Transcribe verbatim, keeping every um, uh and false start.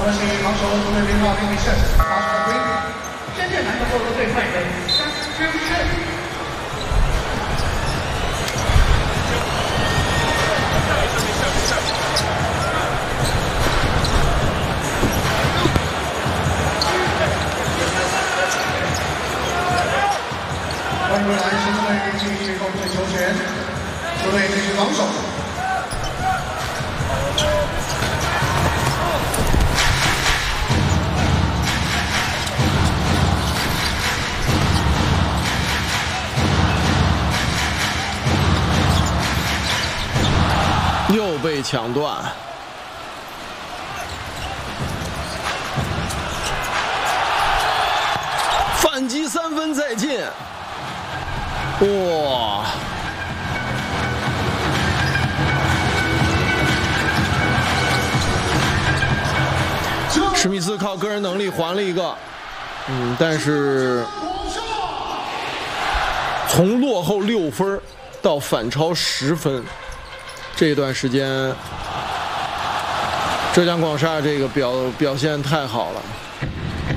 好的，请防守中队编号零零四八十二归深圳篮球队的对赛的三支是。 换过来，深圳队继续控制球权，球队继续防守。 又被抢断。 反击三分再进，哇！史密斯靠个人能力还了一个，嗯，但是从落后六分到反超十分，这段时间，浙江广厦这个表表现太好了。